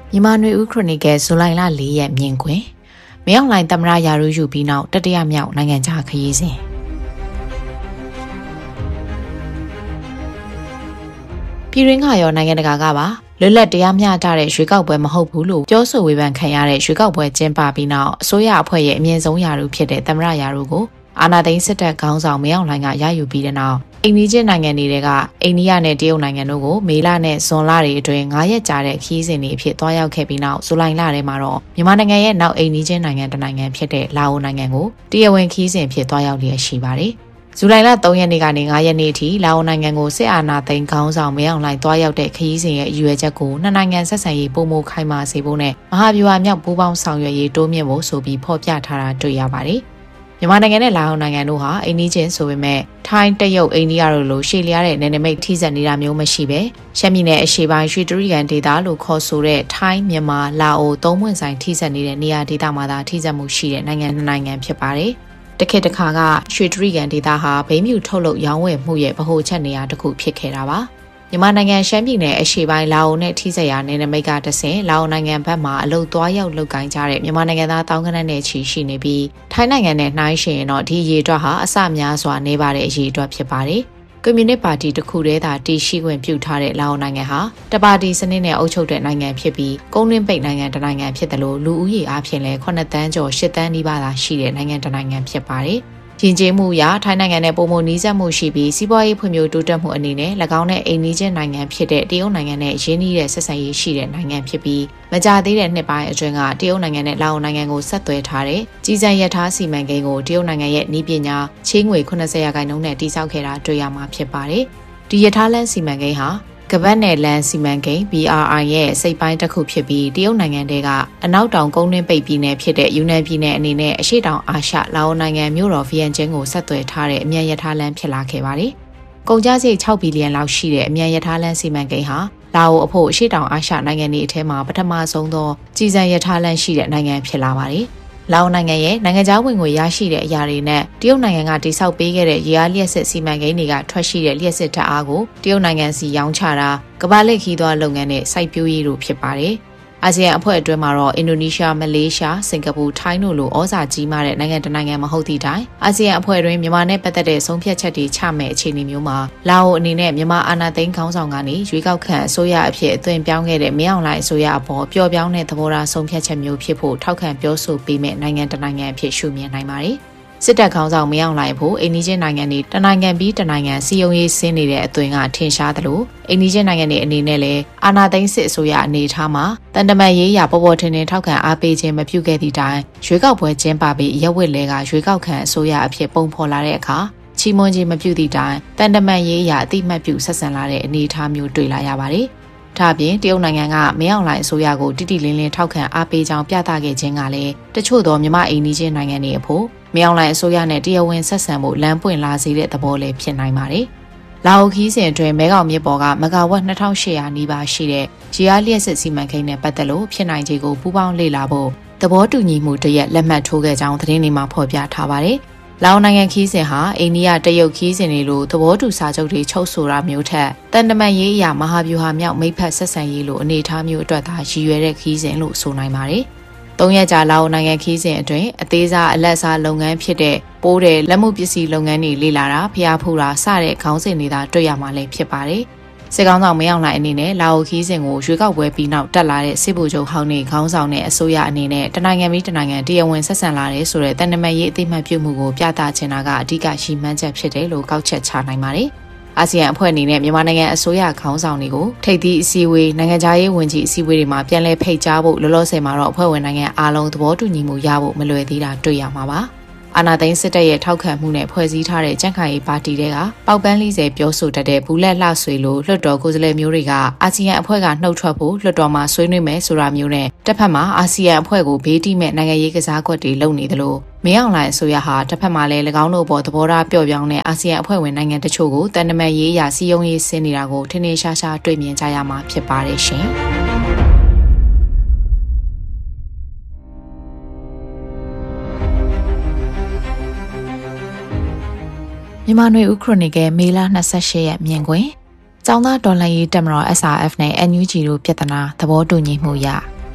မြန်မာနွေဦးခရိုနီကယ်ဇူလိုင်လ4ရက်မြင်ကွင်းမင်းအောင်လှိုင်သမ္မတရာထူးယူပြီးနောက်တတိယမြောက်နိုင်ငံခြားခရီးစဉ်ပြည်တွင်းကရောနိုင်ငံတကာကပါလွတ်လပ်တရားမျှတတဲ့ရွေးကောက်ပွဲမဟုတ်ဘူးလို့ပြောဆိုဝေဖန်ခံရတဲ့ရွေးကောက်ပွဲကျင်းပပြီးနောက်အစိုးရအဖွဲ့ရဲ့အမြင့်ဆုံးရာထူးဖြစ်တဲ့သမ္မတရာထူးကိုအာဏာသိမ်းစစ်တပ်ခေါင်းဆောင်မင်းအောင်လှိုင်ကရယူပြီးတဲ့နောက်အိန္ဒိယနိုင်ငံတွေကအိန္ဒိယနဲ့တရုတ်နိုင်ငံတို့ကိုမေလနဲ့ဇွန်လတွေအတွင်း9ရက်ကြာတဲ့ခရီးစဉ်တွေအဖြစ်တွားရောက်ခဲ့ပြီးနောက်ဇူလိုင်လထဲမှာတော့မြန်မာနိုင်ငံရဲ့နောက်အိန္ဒိယနိုင်ငံတစ်နိုင်ငံဖြစ်တဲ့လာအိုနိုင်ငံကိုတရားဝင်ခရီးစဉ်ဖြစ်တွားရောက်လျက်ရှိပါတယ်။ဇူလိုင်လ3ရက်နေ့ကနေ9ရက်နေ့အထိလာအိုနိုင်ငံကိုစစ်အာဏာသိမ်းခေါင်းဆောင်မင်းအောင်လှိုင်တွားရောက်တဲ့ခရီးစဉ်ရဲ့အရွယ်ချက်ကိုနှစ်နိုင်ငံဆက်ဆံရေးပုံမခိုင်မာစေဖို့နဲ့မဟာဗျူဟာမြောက်ပူးပေါင်းဆောင်ရွက်ရေးတိုးမြှင့်ဖို့ဆိုပြီးဖော်ပြထားတာတွေ့ရပါတယ်။မြန်မာနိုင်ငံနဲ့လာအိုနိုင်ငံတို့ဟာအိန္ဒိချင်းဆိုပေမဲ့ထိုင်းတရုတ်အိန္ဒိယတို့လိုရှေ့လျားတဲ့နယ်နိမိတ်ထိစပ်နေတာမျိုးမရှိပဲရှမ်းပြည်နယ်အရှေ့ပိုင်းရွှေတြိဂံဒေသလို့ခေါ်ဆိုတဲ့ထိုင်းမြန်မာလာအိုသုံးပွင့်ဆိုင်ထိစပ်နေတဲ့နေရာဒေသမှာသာထိစပ်မှုရှိတဲ့နိုင်ငံနှစ်နိုင်ငံဖြစ်ပါတယ်။တခေတ်တစ်ခါကရွှေတြိဂံဒေသဟာဘိန်းမြူထုတ်လုပ်ရောင်းဝယ်မှုရဲ့ဗဟိုချက်နေရာတစ်ခုဖြစ်ခဲ့တာပါ။မြန်မာနိုင်ငံရှမ်းပြည်နယ်အရှေ့ပိုင်းလာအိုနဲ့ထိစပ်ရာနယ်နိမိတ်ကတဆင့်လာအိုနိုင်ငံဘက်မှအလုတ်သွားရောက်လုပ်ကိုင်ကြတဲ့မြန်မာနိုင်ငံသားတောင်းကနက်နဲ့ချီရှိနေပြီးထိုင်းနိုင်ငံနဲ့နှိုင်းယှဉ်ရင်တော့ဒီရေအတွက်ဟာအဆများစွာနေပါတဲ့အရေအတွက်ဖြစ်ပါတယ်။ကွန်မြူနစ်ပါတီတစ်ခုတည်းသာတည်ရှိခွင့်ပြုထားတဲ့လာအိုနိုင်ငံဟာတပါတီစနစ်နဲ့အုပ်ချုပ်တဲ့နိုင်ငံဖြစ်ပြီးကုန်းတွင်းပိတ်နိုင်ငံတစ်နိုင်ငံဖြစ်တယ်လို့လူဦးရေအားဖြင့်လည်း9တန်းကျော်10တန်းနီးပါးသာရှိတဲ့နိုင်ငံတစ်နိုင်ငံဖြစ်ပါတယ်။ယဉ်ကျေးမှုအရထိုင်းနိုင်ငံနဲ့ပုံမနီးစပ်မှုရှိပြီးစီးပွားရေးဖွံ့ဖြိုးတိုးတက်မှုအနေနဲ့၎င်းနဲ့အိမ်နီးချင်းနိုင်ငံဖြစ်တဲ့တရုတ်နိုင်ငံနဲ့ရင်းနှီးတဲ့ဆက်ဆံရေးရှိတဲ့နိုင်ငံဖြစ်ပြီးမကြာသေးတဲ့နှစ်ပိုင်းအတွင်းကတရုတ်နိုင်ငံနဲ့လာအိုနိုင်ငံကိုဆက်သွယ်ထားတဲ့ကြီးစံရထားစီမံကိန်းကိုတရုတ်နိုင်ငံရဲ့နည်းပညာချေးငွေ80%နဲ့တည်ဆောက်ခဲ့တာတွေ့ရမှာဖြစ်ပါတယ်။ဒီရထားလမ်းစီမံကိန်းဟာကပတ်နယ်လန်စီမံကိန်း BRI ရဲ့စိတ်ပိုင်းတစ်ခုဖြစ်ပြီးတရုတ်နိုင်ငံတွေကအနောက်တောင်ကုန်းတွင်းပိတ်ပြည်နယ်ဖြစ်တဲ့ယူနန်ပြည်နယ်အနေနဲ့အရှေ့တောင်အာရှလာအိုနိုင်ငံမြို့တော်ဗီယန်ကျင်းကိုဆက်သွယ်ထားတဲ့အမြန်ရထားလမ်းဖြစ်လာခဲ့ပါတယ်။ကုန်ကျစရိတ်6ဘီလီယံလောက်ရှိတဲ့အမြန်ရထားလမ်းစီမံကိန်းဟာလာအိုအဖို့အရှေ့တောင်အာရှနိုင်ငံတွေအထက်မှာပထမဆုံးသောကြီးစံရထားလမ်းရှိတဲ့နိုင်ငံဖြစ်လာပါတယ်။လာအိုနိုင်ငံရဲ့နိုင်ငံခြားဝင်ငွေရရှိတဲ့အရာတွေနဲ့တရုတ်နိုင်ငံကတိစောက်ပေးခဲ့တဲ့ရေအားလျှက်စစ်စီမံကိန်းတွေကထွက်ရှိတဲ့လျှက်စစ်ဓာတ်အားကိုတရုတ်နိုင်ငံစီရောင်းချတာကမ္ဘာလက်ခီးသွားလုပ်ငန်းနဲ့စိုက်ပျိုးရေးတို့ဖြစ်ပါတယ်။အာဆီယံအဖွဲ့အတွင်းမှာတော့အင်ဒိုနီးရှား၊မလေးရှား၊စင်ကာပူ၊ထိုင်းတို့လိုဩဇာကြီးမားတဲ့နိုင်ငံတစ်နိုင်ငံမဟုတ်သည့်တိုင်အာဆီယံအဖွဲ့အတွင်းမြန်မာနဲ့ပတ်သက်တဲ့ဆုံးဖြတ်ချက်တွေချမဲ့အခြေအနေမျိုးမှာလာအိုအနေနဲ့မြန်မာအာဏာသိမ်းခေါင်းဆောင်ကနေရွေးကောက်ခံအစိုးရအဖြစ်အသွင်ပြောင်းခဲ့တဲ့မင်းအောင်လှိုင်အစိုးရအပေါ်ပျော့ပြောင်းတဲ့သဘောထားဆုံးဖြတ်ချက်မျိုးဖြစ်ဖို့ထောက်ခံပြောဆိုပေးမဲ့နိုင်ငံတစ်နိုင်ငံအဖြစ်ရှုမြင်နိုင်ပါတယ်။စစ်တပ်ခေါင်းဆောင်မင်းအောင်လှိုင်ဖို့အိန္ဒိချင်းနိုင်ငံတွေတနိုင်ငံပြီးတနိုင်ငံစီယုံရေးဆင်းနေတဲ့အသွင်ကထင်ရှားသလိုအိန္ဒိချင်းနိုင်ငံတွေအနေနဲ့လည်းအာဏာသိမ်းစစ်အစိုးရအနေထားမှာတန်တမန်ရေးရာပေါ်ပေါ်ထင်ထင်ထောက်ခံအားပေးခြင်းမပြုခဲ့သည့်တိုင်ရွေးကောက်ပွဲကျင်းပပြီးရက်ဝက်လဲကရွေးကောက်ခံအစိုးရအဖြစ်ပုံဖော်လာတဲ့အခါချီးမွမ်းခြင်းမပြုသည့်တိုင်တန်တမန်ရေးရာအတိမတ်ပြုဆက်ဆံလာတဲ့အနေအထားမျိုးတွေ့လာရပါတယ်။ဒါ့အပြင်တရုတ်နိုင်ငံကမင်းအောင်လှိုင်အစိုးရကိုတိတိလင်းလင်းထောက်ခံအားပေးကြောင်းပြသခဲ့ခြင်းကလည်းတချို့သောမြန်မာအိန္ဒိချင်းနိုင်ငံတွေအဖို့မင်းအောင်လှိုင်အစိုးရနဲ့တရားဝင်ဆက်ဆံမှုလမ်းပွင့်လာစေတဲ့သဘောလည်းဖြစ်နိုင်ပါတယ်။လာအိုခီးစဉ်အတွင်းမဲခေါင်မြစ်ပေါ်ကမဂါဝက်2800နီးပါးရှိတဲ့ရေအားလျှက်စစ်စီမံကိန်းနဲ့ပတ်သက်လို့ဖြစ်နိုင်ခြေကိုပူးပေါင်းလေ့လာဖို့သဘောတူညီမှုတရက်လက်မှတ်ထိုးခဲ့ကြောင်းသတင်းတွေမှာဖော်ပြထားပါတယ်။လာအိုနိုင်ငံခီးစဉ်ဟာအိန္ဒိယတရုတ်ခီးစဉ်တွေလိုသဘောတူစာချုပ်တွေချုပ်ဆိုတာမျိုးထက်တန်တမန်ရေးအရာမဟာဗျူဟာမြောက်မိတ်ဖက်ဆက်ဆံရေးလိုအနေအထားမျိုးအတွက်သာရည်ရွယ်တဲ့ခီးစဉ်လို့ဆိုနိုင်ပါတယ်။3ရက်ကြာလာအိုနိုင်ငံခီးစဉ်အတွင်းအသေးစားအလက်စားလုပ်ငန်းဖြစ်တဲ့ပိုးတဲ့လက်မှုပစ္စည်းလုပ်ငန်းတွေလေ့လာတာဖျားဖူးတာစတဲ့ခေါင်းစဉ်တွေသာတွေ့ရမှာလည်းဖြစ်ပါတယ်။စစ်ကောင်ဆောင်မင်းအောင်လှိုင်အနေနဲ့လာအိုခီးစဉ်ကိုရွေးကောက်ပွဲပြီးနောက်တက်လာတဲ့စစ်ဗိုလ်ချုပ်ဟောင်းနေခေါင်းဆောင်တဲ့အစိုးရအနေနဲ့တနိုင်ငံပြီးတနိုင်ငံတရားဝင်ဆက်ဆံလာတဲ့ဆိုတဲ့တန်တမန်ရေးအသိမှတ်ပြုမှုကိုပြသချင်တာကအဓိကရှိမှန်းချက်ဖြစ်တယ်လို့ကောက်ချက်ချနိုင်ပါတယ်။အာဆီယံအဖွဲ့အနေနဲ့မြန်မာနိုင်ငံအစိုးရခေါင်းဆောင်တွေကိုထိပ်သီးအစည်းအဝေးနိုင်ငံခြားရေးဝန်ကြီးအစည်းအဝေးတွေမှာပြန်လည်ဖိတ်ကြားဖို့လောလောဆယ်မှာတော့အဖွဲ့ဝင်နိုင်ငံအားလုံးသဘောတူညီမှုရဖို့မလွယ်သေးတာတွေ့ရမှာပါ။အာဏာသိမ်းစစ်တပ်ရဲ့ထောက်ခံမှုနဲ့ဖွဲ့စည်းထားတဲ့ကြံ့ခိုင်ရေးပါတီတွေကပေါက်ပန်း40ပြောဆိုတတ်တဲ့ဘူးလက်လှဆွေလိုလွှတ်တော်ကိုယ်စားလှယ်မျိုးတွေကအာဆီယံအဖွဲ့ကနှုတ်ထွက်ဖို့လွှတ်တော်မှာဆွေးနွေးမယ်ဆိုတာမျိုးနဲ့တစ်ဖက်မှာအာဆီယံအဖွဲ့ကိုဘေးတိမဲ့နိုင်ငံရေးကစားကွက်တွေလုပ်နေသလိုမင်းအောင်လှိုင်အစိုးရဟာတစ်ဖက်မှာလည်း၎င်းတို့ပေါ်သဘောထားပျော့ပြောင်းတဲ့အာဆီယံအဖွဲ့ဝင်နိုင်ငံတချို့ကိုတန်တမန်ရေးရာစီယုံရေးဆင်းနေတာကိုထင်ထင်ရှားရှားတွေ့မြင်ကြရမှာဖြစ်ပါတယ်ရှင်။မြန်မာနွေဦးခရိုနီကယ်မေလ28ရက်မြင်ကွင်းကျောင်းသားတော်လှန်ရေးတပ်မတော် SRF နဲ့ NUG တို့ပြည်ထနာသဘောတူညီမှုရ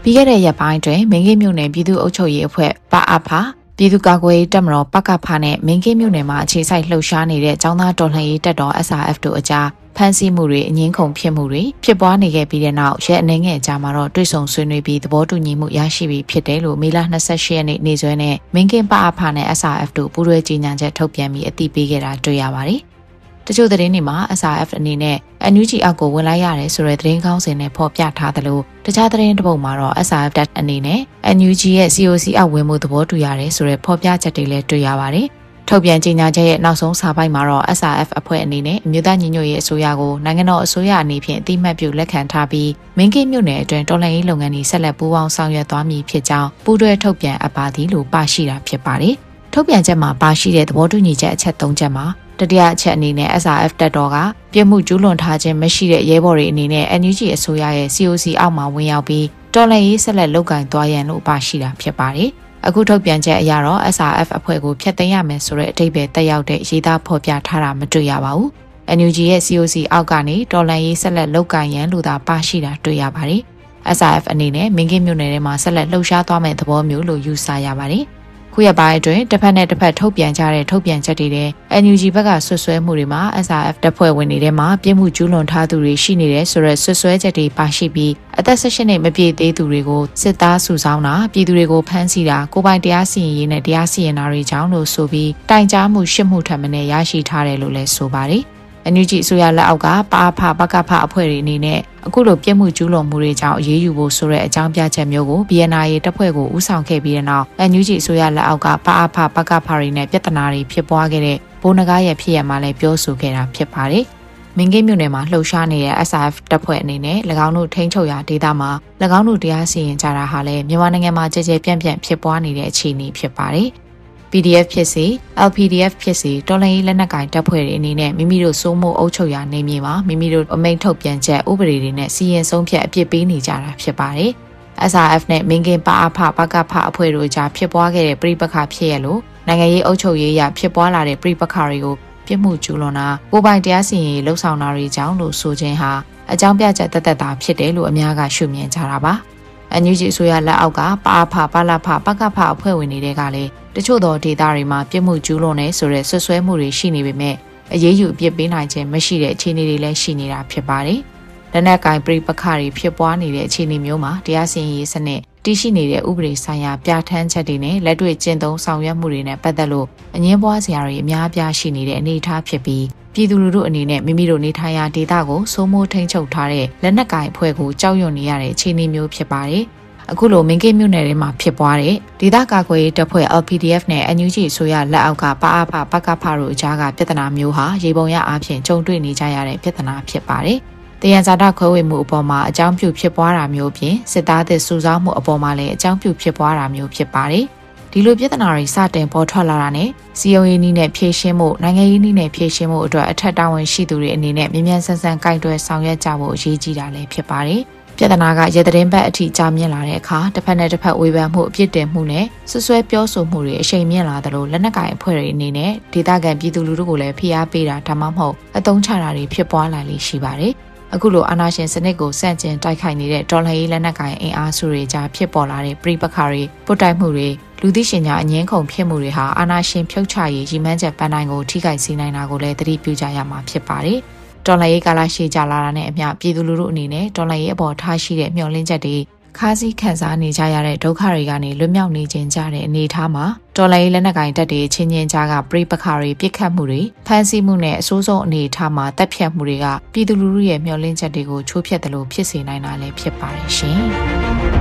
ပြီးခဲ့တဲ့ရက်ပိုင်းတွင်မင်းကင်းမြို့နယ်ပြည်သူ့အုပ်ချုပ်ရေးအဖွဲ့ပအဖပြည်သူ့ကာကွယ်ရေးတပ်မတော်ပကဖနဲ့မင်းကင်းမြို့နယ်မှာအခြေစိုက်လှုပ်ရှားနေတဲ့ចောင်းသားတော်လှန်ရေးတပ်တော် SRF တို့အကြားဖမ်းဆီးမှုတွေအငင်းခုန်ဖြစ်မှုတွေဖြစ်ပွားနေခဲ့ပြီးတဲ့နောက်ရက်အနည်းငယ်ကြာမှာတော့တွေ့ဆုံဆွေးနွေးပြီးသဘောတူညီမှုရရှိပြီးဖြစ်တယ်လို့မေလ28ရက်နေ့နေ့စွဲနဲ့မင်းကင်းပအဖနဲ့ SRF တို့ပူးတွဲကြေညာချက်ထုတ်ပြန်ပြီးအသိပေးခဲ့တာတွေ့ရပါတယ်။တချို့သတင်းတွေမှာ SRF အနေနဲ့ NUG အောက်ကိုဝင်လိုက်ရတယ်ဆိုတဲ့သတင်းကောင်းစင်နဲ့ဖော်ပြထားသလိုတခြားသတင်းတစ်ပုဒ်မှာတော့ SRF တပ်အနေနဲ့ NUG ရဲ့ COC အောက်ဝင်မှုသဘောတူရတယ်ဆိုတဲ့ဖော်ပြချက်တွေလည်းတွေ့ရပါတယ်။ထုတ်ပြန်ကြေညာချက်ရဲ့နောက်ဆုံးစာပိုက်မှာတော့ SRF အဖွဲ့အနေနဲ့အမျိုးသားညီညွတ်ရေးအစိုးရကိုနိုင်ငံတော်အစိုးရအနေဖြင့်အတိအမှတ်ပြုလက်ခံထားပြီးမင်းကင်းမြို့နယ်အတွင်းတော်လှန်ရေးလုပ်ငန်းတွေဆက်လက်ပူးပေါင်းဆောင်ရွက်သွားမည်ဖြစ်ကြောင်းပူးတွဲထုတ်ပြန်အပ်ပါသည်လို့ပါရှိတာဖြစ်ပါတယ်။ထုတ်ပြန်ချက်မှာပါရှိတဲ့သဘောတူညီချက်အချက်၃ချက်မှာတတိယအချက်အနေနဲ့ SRF တပ်တော်ကပြစ်မှုကျူးလွန်ထားခြင်းမရှိတဲ့ရဲဘော်တွေအနေနဲ့ NUG အစိုးရရဲ့ COC အောက်မှာဝင်ရောက်ပြီးတော်လှန်ရေးဆက်လက်လုပ်ကိုင်သွားရန်လို့ပါရှိတာဖြစ်ပါတယ်။အခုထုတ်ပြန်ချက်အရတော့ SRF အဖွဲ့ကိုဖျက်သိမ်းရမယ်ဆိုတဲ့အဓိပ္ပာယ်တက်ရောက်တဲ့ရေးသားဖော်ပြထားတာမတွေ့ရပါဘူး။ NUG ရဲ့ COC အောက်ကနေတော်လှန်ရေးဆက်လက်လုပ်ကိုင်ရန်လို့သာပါရှိတာတွေ့ရပါတယ်။ SRF အနေနဲ့မင်းကင်းမြို့နယ်ထဲမှာဆက်လက်လှုပ်ရှားသွားမယ့်သဘောမျိုးလို့ယူဆရပါတယ်။ခုရက်ပိုင်းအတွင်းတစ်ဖက်နဲ့တစ်ဖက်ထုတ်ပြန်ကြတဲ့ထုတ်ပြန်ချက်တွေနဲ့ NUG ဘက်ကဆွဆွဲမှုတွေမှာ SRF တပ်ဖွဲ့ဝင်တွေထဲမှာပြစ်မှုကျူးလွန်ထားသူတွေရှိနေတယ်ဆိုတဲ့ဆွဆွဲချက်တွေပါရှိပြီးအသက်18နှစ်မပြည့်သေးသူတွေကိုစစ်သားစုဆောင်းတာပြည်သူတွေကိုဖမ်းဆီးတာကိုပိုင်တရားစီရင်ရေးနဲ့တရားစီရင်တာတွေကြောင့်လို့ဆိုပြီးတိုင်ကြားမှုရှစ်မှုထပ်မံရရှိထားတယ်လို့လည်းဆိုပါတယ်။ NUG အစိုးရလက်အောက်ကပကဖအဖွဲ့တွေအနေနဲ့အခုလိုပြစ်မှုကျူးလွန်မှုတွေကြောင့်အရေးယူဖို့ဆိုတဲ့အကြောင်းပြချက်မျိုးကို BNI တပ်ဖွဲ့ကိုဦးဆောင်ခဲ့ပြီးတဲ့နောက် NUG အစိုးရလက်အောက်ကပကဖတွေနဲ့ပြဿနာတွေဖြစ်ပွားခဲ့တဲ့ဘိုးနဂါရဲ့ဖြစ်ရမှာလည်းပြောဆိုခဲ့တာဖြစ်ပါတယ်။မင်းကင်းမြို့နယ်မှာလှုပ်ရှားနေတဲ့ SRF တပ်ဖွဲ့အနေနဲ့၎င်းတို့ထိန်းချုပ်ရာဒေသမှာ၎င်းတို့တရားစီရင်ကြတာဟာလည်းမြန်မာနိုင်ငံမှာကြဲကြဲပြန့်ပြန့်ဖြစ်ပွားနေတဲ့အခြေအနေဖြစ်ပါတယ်။ PDF ဖြစ်စေ LPDF ဖြစ်စေတော်လှန်ရေးလက်နက်ကိုင်တပ်ဖွဲ့တွေအနေနဲ့မိမိတို့စိုးမိုးအုပ်ချုပ်ရာနေမြေမှာမိမိတို့အမိန့်ထုတ်ပြန်ချက်ဥပဒေတွေနဲ့စီရင်ဆုံးဖြတ်အပြစ်ပေးနေကြတာဖြစ်ပါတယ်။ SRF နဲ့မင်းကင်းပကဖအဖွဲ့တို့ကြားဖြစ်ပွားခဲ့တဲ့ပြိပခါဖြစ်ရလို့နိုင်ငံရေးအုပ်ချုပ်ရေးအရဖြစ်ပွားလာတဲ့ပြိပခါတွေကိုပြစ်မှုကျူးလွန်တာကိုပိုင်တရားစီရင်ရေးလှုပ်ဆောင်တာတွေကြောင့်လို့ဆိုခြင်းဟာအကြောင်းပြချက်တသက်တာဖြစ်တယ်လို့အများကရှုမြင်ကြတာပါ။ NUG အစိုးရလက်အောက်ကပလဖပကဖအဖွဲ့ဝင်တွေကလည်းတချို့သောဒေသတွေမှာပြစ်မှုကျူးလွန်နေဆိုတဲ့ဆွဆွဲမှုတွေရှိနေပေမဲ့အရေးယူအပြစ်ပေးနိုင်ခြင်းမရှိတဲ့အခြေအနေတွေလည်းရှိနေတာဖြစ်ပါတယ်။လက်နက်ကင်ပြိပခါတွေဖြစ်ပွားနေတဲ့အခြေအနေမျိုးမှာတရားစီရင်ရေးစနစ်တည်ရှိနေတဲ့ဥပဒေဆိုင်ရာပြဋ္ဌာန်းချက်တွေနဲ့လက်တွေ့ကျင့်သုံးဆောင်ရွက်မှုတွေနဲ့ပတ်သက်လို့အငြင်းပွားစရာတွေအများအပြားရှိနေတဲ့အနေအထားဖြစ်ပြီးပြည်သူလူထုအနေနဲ့မိမိတို့နေထိုင်ရာဒေသကိုစိုးမိုးထိန်းချုပ်ထားတဲ့လက်နက်ကင်အဖွဲ့ကိုကြောက်ရွံ့နေရတဲ့အခြေအနေမျိုးဖြစ်ပါတယ်။အခုလိုမင်းကင်းမြို့နယ်ထဲမှာဖြစ်ပွားတဲ့ဒေသကာကွယ်ရေးတပ်ဖွဲ့ LPDF နဲ့ NUG အစိုးရလက်အောက်ကပကဖတို့အကြားကပြဿနာမျိုးဟာရေပုံရအားဖြင့်ကြုံတွေ့နေကြရတဲ့ပြဿနာဖြစ်ပါတယ်။တရားဇာတခွဲဝေမှုအပေါ်မှာအကြောင်းပြုဖြစ်ပွားတာမျိုးဖြင့်စစ်သားသစ်စုဆောင်းမှုအပေါ်မှာလည်းအကြောင်းပြုဖြစ်ပွားတာမျိုးဖြစ်ပါတယ်။ဒီလိုပြဿနာတွေစတင်ပေါ်ထွက်လာတာနဲ့စီယုံရေးနည်းနဲ့ဖြေရှင်းမှုနိုင်ငံရေးနည်းနဲ့ဖြေရှင်းမှုအတွက်အထက်တာဝန်ရှိသူတွေအနေနဲ့မြ мян ဆန်းဆန်းကင်တွယ်ဆောင်ရွက်ကြဖို့အရေးကြီးတာလည်းဖြစ်ပါတယ်။ပြဿနာကရသတင်းဘက်အထိကြာမြင့်လာတဲ့အခါတစ်ဖက်နဲ့တစ်ဖက်ဝေဖန်မှုအပြစ်တင်မှုနဲ့ဆွဆွဲပြောဆိုမှုတွေအရှိန်မြင့်လာသလိုလက်နက်ကိုင်အဖွဲ့တွေအနေနဲ့ဒေသခံပြည်သူလူထုကိုလည်းဖိအားပေးတာဒါမှမဟုတ်အသုံးချတာတွေဖြစ်ပွားလာလိမ့်ရှိပါတယ်။အခုလိုအာဏာရှင်စနစ်ကိုဆန့်ကျင်တိုက်ခိုက်နေတဲ့တော်လှန်ရေးလက်နက်ကိုင်အင်အားစုတွေကြားဖြစ်ပေါ်လာတဲ့ပြိပခါတွေပုတ်တိုက်မှုတွေလူသိရှင်ကြားအငင်းခုန်ဖြစ်မှုတွေဟာအာဏာရှင်ဖြုတ်ချရေးရည်မှန်းချက်ပန်းတိုင်းကိုထိခိုက်စေနိုင်တာကိုလည်းသတိပြုကြရမှာဖြစ်ပါတယ်။တော်လှန်ရေးကာလရှည်ကြာလာတာနဲ့အမျှပြည်သူလူထုအနေနဲ့တော်လှန်ရေးအပေါ်ထားရှိတဲ့မျှော်လင့်ချက်တွေခါးစည်းခံစားနေကြရတဲ့ဒုက္ခတွေကနေလွတ်မြောက်နေခြင်းကြတဲ့အနေအထားမှာတော်လှန်ရေးလက်နက်ကိုင်တပ်တွေချင်းချင်းကြားကပြိပခါတွေပြစ်ခတ်မှုတွေဖမ်းဆီးမှုနဲ့အဆိုးဆုံးအနေအထားမှာတပ်ဖြတ်မှုတွေကပြည်သူလူထုရဲ့မျှော်လင့်ချက်တွေကိုချိုးဖျက်တယ်လို့ဖြစ်စေနိုင်တာလည်းဖြစ်ပါတယ်ရှင်။